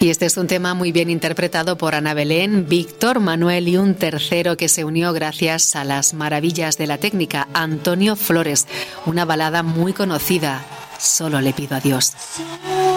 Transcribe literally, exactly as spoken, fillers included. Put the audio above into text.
Y este es un tema muy bien interpretado por Ana Belén, Víctor Manuel y un tercero que se unió gracias a las maravillas de la técnica, Antonio Flores. Una balada muy conocida, Solo le pido a Dios.